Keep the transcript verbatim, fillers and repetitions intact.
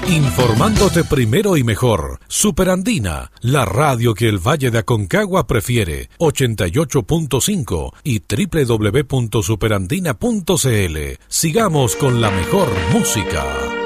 Informándote primero y mejor. Superandina, la radio que el Valle de Aconcagua prefiere. ochenta y ocho punto cinco y doble u doble u doble u punto superandina punto c l. Sigamos con la mejor música.